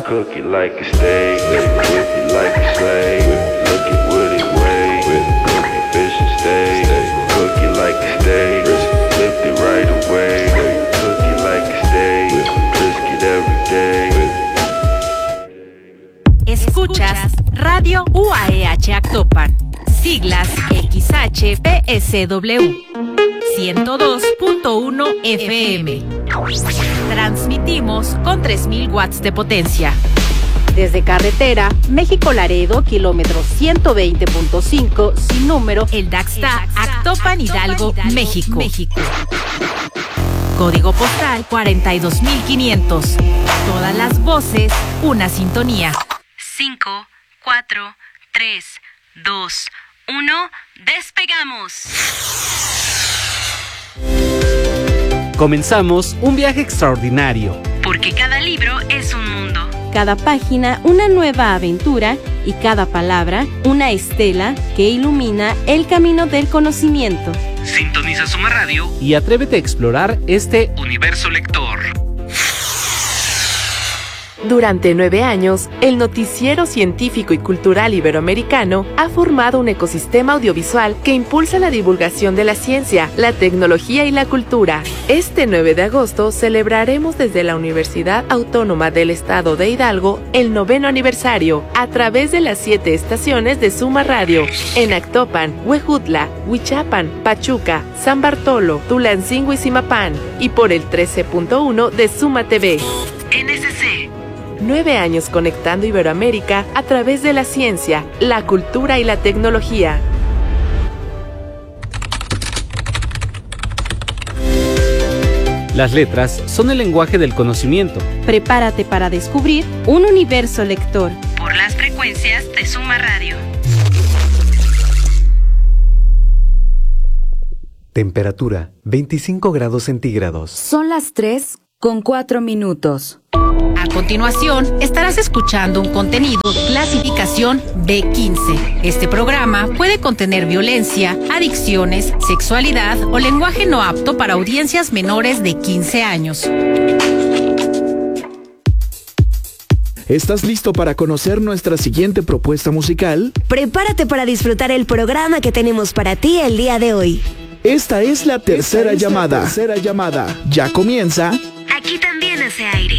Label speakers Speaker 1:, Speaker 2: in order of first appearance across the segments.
Speaker 1: Cook it like a steak, whip it like a slave. Look at what it weighs. Cook it fish and steak. Cook it like a steak, flip it right away. Cook it like a steak, brisket every day.
Speaker 2: Escuchas Radio UAEH Actopan, siglas XHPSW 102.1 FM. Transmitimos con 3000 watts de potencia. Desde carretera, México-Laredo, kilómetro 120.5, sin número, El Daxta, Actopan, Hidalgo, México. Código postal 42500. Todas las voces, una sintonía. 5, 4, 3, 2, 1, ¡despegamos!
Speaker 3: Comenzamos un viaje extraordinario.
Speaker 2: Porque cada libro es un mundo.
Speaker 4: Cada página una nueva aventura y cada palabra una estela que ilumina el camino del conocimiento.
Speaker 5: Sintoniza Suma Radio
Speaker 3: y atrévete a explorar este
Speaker 5: universo lector.
Speaker 6: Durante 9 años, el noticiero científico y cultural iberoamericano ha formado un ecosistema audiovisual que impulsa la divulgación de la ciencia, la tecnología y la cultura. Este 9 de agosto celebraremos desde la Universidad Autónoma del Estado de Hidalgo el 9º aniversario a través de las 7 estaciones de Suma Radio en Actopan, Huejutla, Huichapan, Pachuca, San Bartolo, Tulancingo y Zimapán y por el 13.1 de Suma TV.
Speaker 2: NSC.
Speaker 6: 9 años conectando Iberoamérica a través de la ciencia, la cultura y la tecnología.
Speaker 3: Las letras son el lenguaje del conocimiento.
Speaker 4: Prepárate para descubrir un universo lector.
Speaker 2: Por las frecuencias de Suma Radio.
Speaker 7: Temperatura 25 grados centígrados.
Speaker 8: Son las 3:04.
Speaker 2: A continuación, estarás escuchando un contenido clasificación B15. Este programa puede contener violencia, adicciones, sexualidad o lenguaje no apto para audiencias menores de 15 años.
Speaker 9: ¿Estás listo para conocer nuestra siguiente propuesta musical?
Speaker 10: Prepárate para disfrutar el programa que tenemos para ti el día de hoy.
Speaker 9: Esta es la tercera llamada. Ya comienza.
Speaker 10: Aquí también hace aire.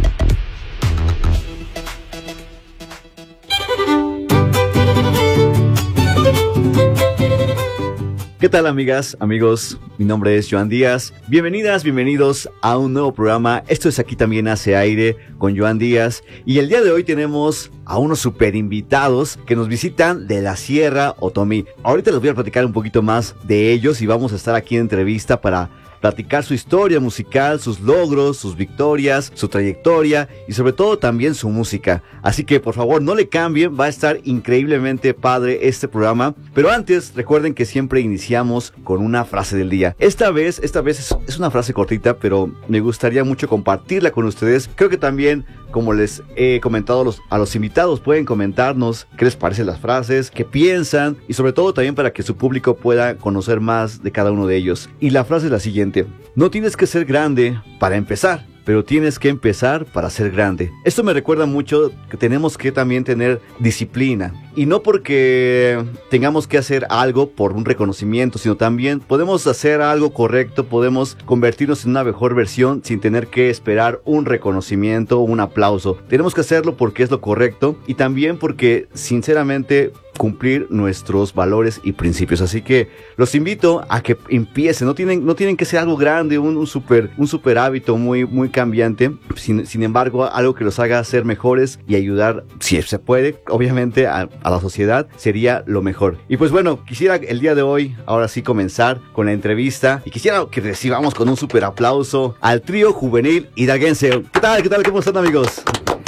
Speaker 11: ¿Qué tal, amigas, amigos? Mi nombre es Joan Díaz. Bienvenidas, bienvenidos a un nuevo programa. Esto es Aquí también hace aire con Joan Díaz. Y el día de hoy tenemos a unos super invitados que nos visitan de la Sierra Otomí. Ahorita les voy a platicar un poquito más de ellos y vamos a estar aquí en entrevista para platicar su historia musical, sus logros, sus victorias, su trayectoria y sobre todo también su música. Así que por favor no le cambien, va a estar increíblemente padre este programa. Pero antes recuerden que siempre iniciamos con una frase del día. Esta vez es una frase cortita, pero me gustaría mucho compartirla con ustedes. Creo que también, como les he comentado a los invitados, pueden comentarnos qué les parecen las frases, qué piensan y sobre todo también para que su público pueda conocer más de cada uno de ellos. Y la frase es la siguiente: no tienes que ser grande para empezar, pero tienes que empezar para ser grande. Esto me recuerda mucho que tenemos que también tener disciplina. Y no porque tengamos que hacer algo por un reconocimiento, sino también podemos hacer algo correcto, podemos convertirnos en una mejor versión sin tener que esperar un reconocimiento o un aplauso. Tenemos que hacerlo porque es lo correcto y también porque sinceramente cumplir nuestros valores y principios. Así que los invito a que empiecen. No tienen que ser algo grande, un super hábito muy cambiante. Sin embargo, algo que los haga ser mejores y ayudar, si se puede, obviamente a la sociedad, sería lo mejor. Y pues bueno, quisiera el día de hoy, ahora sí, comenzar con la entrevista y quisiera que recibamos con un super aplauso al trío juvenil hidalguense. ¿Qué tal? ¿Cómo están, amigos?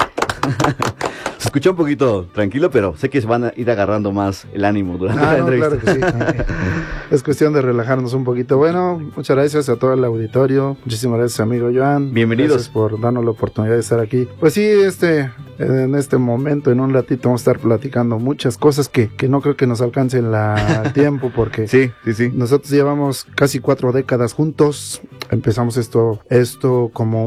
Speaker 11: Se escuchó un poquito tranquilo, pero sé que se van a ir agarrando más el ánimo durante la entrevista.
Speaker 12: Claro que sí. Es cuestión de relajarnos un poquito. Bueno, muchas gracias a todo el auditorio. Muchísimas gracias, amigo Joan.
Speaker 11: Bienvenidos.
Speaker 12: Gracias por darnos la oportunidad de estar aquí. Pues sí, en este momento, en un ratito, vamos a estar platicando muchas cosas que no creo que nos alcance el tiempo, porque
Speaker 11: sí.
Speaker 12: Nosotros llevamos casi 4 décadas juntos. empezamos esto como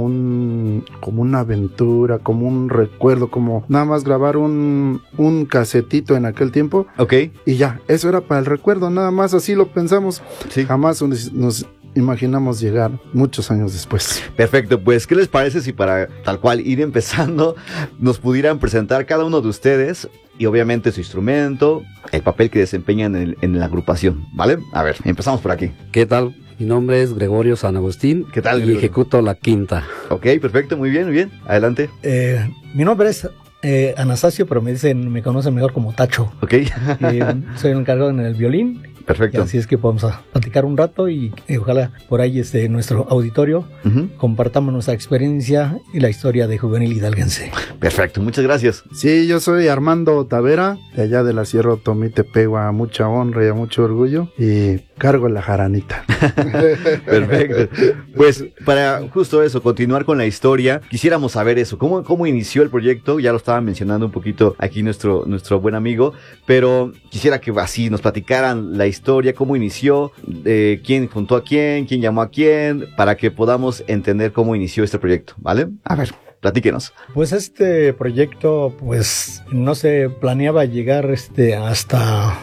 Speaker 12: una aventura, como un recuerdo, como nada más grabar un casetito en aquel tiempo.
Speaker 11: Ok.
Speaker 12: Y ya, eso era para el recuerdo, nada más así lo pensamos.
Speaker 11: Sí.
Speaker 12: Jamás nos imaginamos llegar muchos años después.
Speaker 11: Perfecto, pues ¿qué les parece si para tal cual ir empezando nos pudieran presentar cada uno de ustedes y obviamente su instrumento, el papel que desempeñan en la agrupación, ¿vale? A ver, empezamos por aquí.
Speaker 8: ¿Qué tal? Mi nombre es Gregorio San Agustín.
Speaker 11: ¿Qué tal,
Speaker 8: y
Speaker 11: Gregorio?
Speaker 8: ejecuto la quinta.
Speaker 11: Ok, perfecto, muy bien, adelante.
Speaker 13: Mi nombre es Anastasio, pero me conocen mejor como Tacho.
Speaker 11: Ok.
Speaker 13: Soy el encargado en el violín.
Speaker 11: Perfecto.
Speaker 13: Y así es que vamos a platicar un rato y ojalá por ahí nuestro auditorio compartamos nuestra experiencia y la historia de Juvenil Hidalguense.
Speaker 11: Perfecto, muchas gracias.
Speaker 12: Sí, yo soy Armando Tavera, de allá de la Sierra Otomí-Tepehua, a mucha honra y a mucho orgullo, y cargo la jaranita.
Speaker 11: Perfecto. Pues para justo eso, continuar con la historia, quisiéramos saber eso, cómo inició el proyecto. Ya lo estaba mencionando un poquito aquí nuestro buen amigo, pero quisiera que así nos platicaran la historia, cómo inició, quién juntó a quién llamó a quién, para que podamos entender cómo inició este proyecto, ¿vale? A ver, platíquenos.
Speaker 13: Pues este proyecto, pues no se planeaba llegar hasta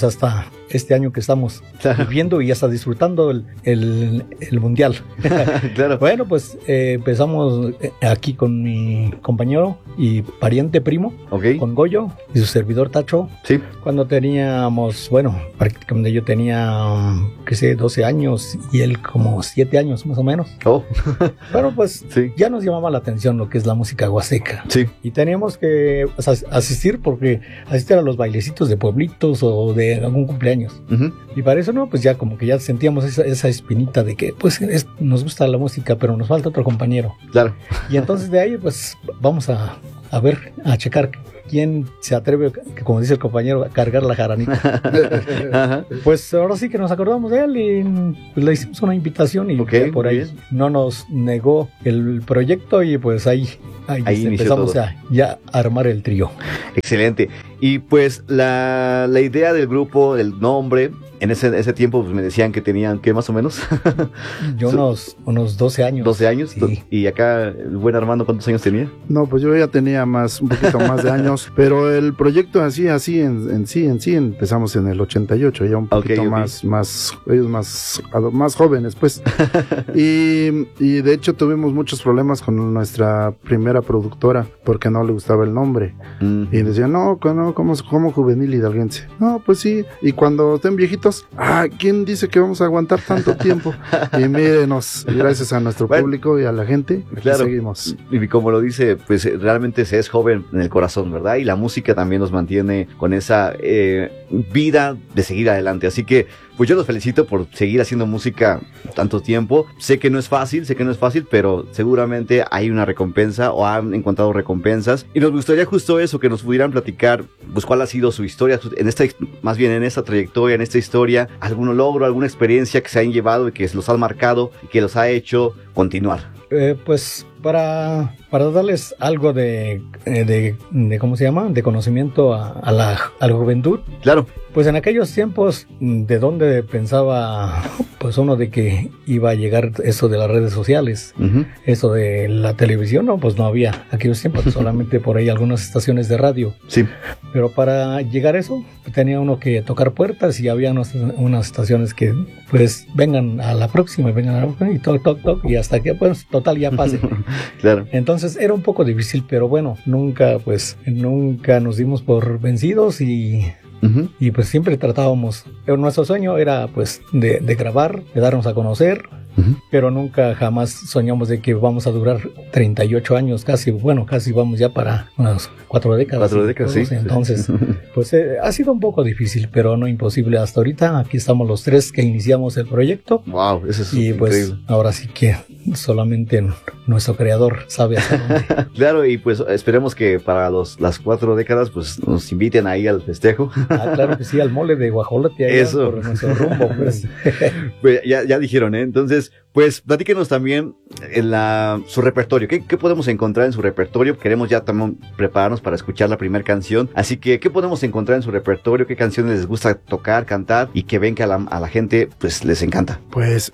Speaker 13: este año que estamos viviendo y hasta disfrutando el mundial.
Speaker 11: Claro.
Speaker 13: Bueno, pues empezamos aquí con mi compañero y pariente primo, con Goyo y su servidor Tacho.
Speaker 11: Sí.
Speaker 13: Cuando teníamos, prácticamente yo tenía, 12 años y él como 7 años más o menos.
Speaker 11: Oh.
Speaker 13: Bueno, pues
Speaker 11: sí,
Speaker 13: ya nos llamaba la atención lo que es la música huasteca.
Speaker 11: Sí.
Speaker 13: Y teníamos que asistir a los bailecitos de pueblitos o de algún cumpleaños. Y para eso pues ya como que ya sentíamos esa espinita de que pues nos gusta la música, pero nos falta otro compañero.
Speaker 11: Claro.
Speaker 13: Y entonces de ahí pues vamos a ver, a checar quién se atreve, como dice el compañero, a cargar la jaranita. Pues ahora sí que nos acordamos de él y pues, le hicimos una invitación y por ahí no nos negó el proyecto y pues ahí empezamos ya a armar el trío.
Speaker 11: Excelente. Y pues la idea del grupo, el nombre, en ese tiempo pues me decían que tenían, ¿qué más o menos?
Speaker 13: Yo unos 12 años.
Speaker 11: 12 años.
Speaker 13: Sí.
Speaker 11: Y acá el buen Armando, ¿cuántos años tenía?
Speaker 12: No, pues yo ya tenía un poquito más de años, pero el proyecto así en sí empezamos en el 88, ya un poquito más jóvenes, pues. y de hecho tuvimos muchos problemas con nuestra primera productora porque no le gustaba el nombre. Y decían, no, ¿cómo Juvenil Hidalguense? No, pues sí. Y cuando estén viejitos, ¿quién dice que vamos a aguantar tanto tiempo? Y mírenos, gracias a nuestro público y a la gente,
Speaker 11: claro,
Speaker 12: seguimos.
Speaker 11: Y como lo dice, pues realmente se es joven en el corazón, ¿verdad? Y la música también nos mantiene con esa vida de seguir adelante. Así que, pues yo los felicito por seguir haciendo música tanto tiempo. Sé que no es fácil, pero seguramente hay una recompensa o han encontrado recompensas. Y nos gustaría justo eso, que nos pudieran platicar, pues cuál ha sido su historia, en esta trayectoria, en esta historia, algún logro, alguna experiencia que se han llevado y que los han marcado y que los ha hecho continuar.
Speaker 13: Pues para darles algo de ¿cómo se llama? De conocimiento a la juventud.
Speaker 11: Claro.
Speaker 13: Pues en aquellos tiempos, ¿de dónde pensaba pues uno de que iba a llegar eso de las redes sociales? Eso de la televisión, no, pues no había aquellos tiempos, solamente por ahí algunas estaciones de radio.
Speaker 11: Sí.
Speaker 13: Pero para llegar a eso, tenía uno que tocar puertas y había unas estaciones que pues vengan a la próxima y toc, y hasta que pues total ya pase.
Speaker 11: Claro.
Speaker 13: Entonces era un poco difícil, pero bueno, nunca nos dimos por vencidos y pues siempre tratábamos. Nuestro sueño era pues de grabar, de darnos a conocer, pero nunca jamás soñamos de que vamos a durar 38 años, casi vamos ya para unas 4 décadas.
Speaker 11: 4 décadas, sí.
Speaker 13: Entonces, pues ha sido un poco difícil, pero no imposible hasta ahorita. Aquí estamos los 3 que iniciamos el proyecto.
Speaker 11: Wow, eso es
Speaker 13: y pues
Speaker 11: increíble.
Speaker 13: Ahora sí que solamente nuestro creador sabe hacia dónde.
Speaker 11: Claro, y pues esperemos que para las 4 décadas pues nos inviten ahí al festejo.
Speaker 13: Claro que sí, al mole de guajolote allá.
Speaker 11: Eso.
Speaker 13: Por nuestro rumbo, pues.
Speaker 11: Pues ya dijeron, ¿eh? Entonces, Pues platíquenos también su repertorio. ¿Qué podemos encontrar en su repertorio? Queremos ya también prepararnos para escuchar la primera canción. Así que, ¿qué podemos encontrar en su repertorio? ¿Qué canciones les gusta tocar, cantar? Y que ven que a la gente pues les encanta.
Speaker 12: Pues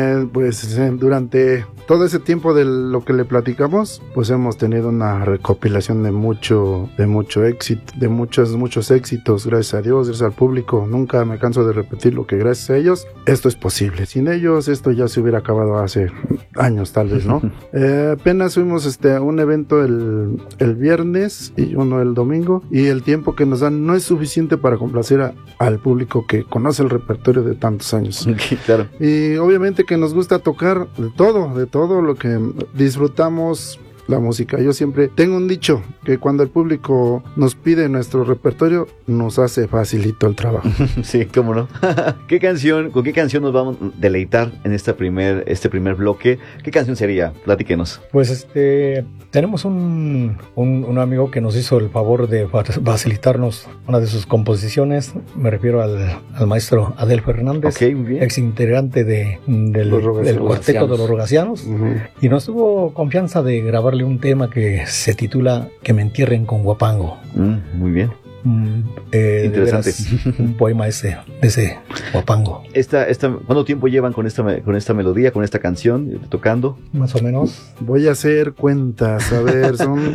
Speaker 12: durante todo ese tiempo de lo que le platicamos, pues hemos tenido una recopilación de mucho éxito, de muchos éxitos, gracias a Dios, gracias al público. Nunca me canso de repetir lo que gracias a ellos esto es posible. Sin ellos esto ya se hubiera acabado hace años tal vez, ¿no? Apenas fuimos a un evento el viernes y uno el domingo, y el tiempo que nos dan no es suficiente para complacer al público que conoce el repertorio de tantos años.
Speaker 11: Claro.
Speaker 12: Y obviamente que nos gusta tocar de todo lo que disfrutamos. La música. Yo siempre tengo un dicho, que cuando el público nos pide nuestro repertorio, nos hace facilito el trabajo.
Speaker 11: Sí, cómo no. ¿Con qué canción nos vamos a deleitar en este primer bloque? ¿Qué canción sería? Platíquenos.
Speaker 13: Pues tenemos un amigo que nos hizo el favor de facilitarnos una de sus composiciones. Me refiero al maestro Adelfo Hernández, ex integrante del cuarteto de los Rogacianos, y nos tuvo confianza de grabar un tema que se titula Que me entierren con guapango.
Speaker 11: Muy bien.
Speaker 13: Interesante. Un poema de ese guapango.
Speaker 11: ¿Cuánto tiempo llevan con esta melodía, con esta canción, tocando?
Speaker 13: Más o menos.
Speaker 12: Voy a hacer cuentas, a ver, son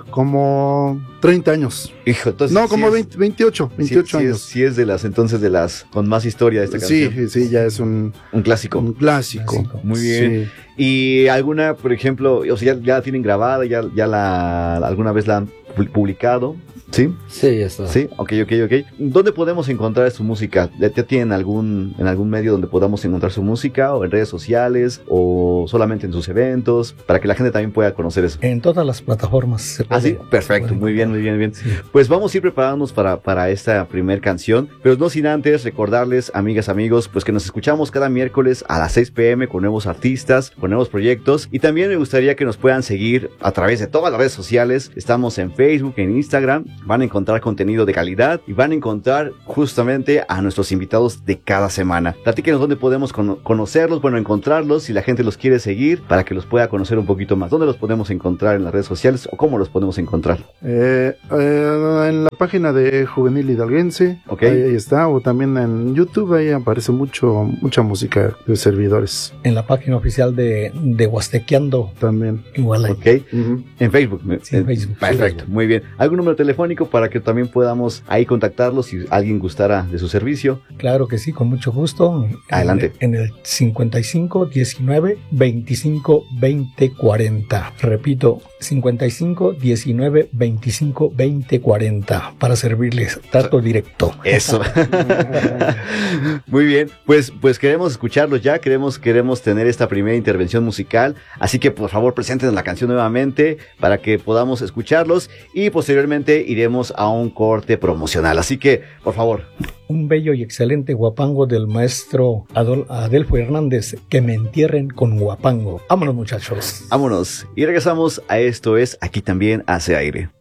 Speaker 12: como 30 años.
Speaker 11: Hijo, entonces.
Speaker 12: No, como 28 años.
Speaker 11: Sí es de las con más historia de esta canción.
Speaker 12: Sí, ya es un
Speaker 11: clásico.
Speaker 12: Un clásico.
Speaker 11: Muy bien. Sí. Y alguna, por ejemplo, o sea, ya la tienen grabada, ya alguna vez la han publicado. ¿Sí?
Speaker 8: Sí, ya está.
Speaker 11: Sí, ok. ¿Dónde podemos encontrar su música? ¿Ya tienen en algún medio donde podamos encontrar su música? ¿O en redes sociales? ¿O solamente en sus eventos? Para que la gente también pueda conocer eso.
Speaker 13: En todas las plataformas.
Speaker 11: Sí, perfecto, muy bien. Sí. Pues vamos a ir preparándonos para esta primer canción, pero no sin antes recordarles, amigas, amigos, pues que nos escuchamos cada miércoles a las 6 p.m. con nuevos artistas, con nuevos proyectos, y también me gustaría que nos puedan seguir a través de todas las redes sociales. Estamos en Facebook, en Instagram. Van a encontrar contenido de calidad y van a encontrar justamente a nuestros invitados de cada semana. Platíquenos dónde podemos conocerlos, encontrarlos, si la gente los quiere seguir, para que los pueda conocer un poquito más. ¿Dónde los podemos encontrar en las redes sociales o cómo los podemos encontrar?
Speaker 12: En la página de Juvenil Hidalguense, ahí está, o también en YouTube, ahí aparece mucha música de servidores.
Speaker 13: En la página oficial de Huastequeando
Speaker 12: también.
Speaker 13: Igual ahí.
Speaker 11: En Facebook.
Speaker 13: Sí, en Facebook.
Speaker 11: Perfecto, muy bien. ¿Algún número telefónico para que también podamos ahí contactarlos si alguien gustara de su servicio?
Speaker 13: Claro que sí, con mucho gusto.
Speaker 11: Adelante.
Speaker 13: En el 55 19 25 20 40. Repito, 55 19 25 20 40 para servirles. Trato directo.
Speaker 11: Eso. Muy bien. Pues queremos escucharlos ya. Queremos tener esta primera intervención musical. Así que por favor presenten la canción nuevamente para que podamos escucharlos y posteriormente iremos a un corte promocional. Así que, por favor.
Speaker 13: Un bello y excelente guapango del maestro Adelfo Hernández, Que me entierren con guapango. Vámonos, muchachos.
Speaker 11: Vámonos. Y regresamos a Esto es Aquí También Hace Aire.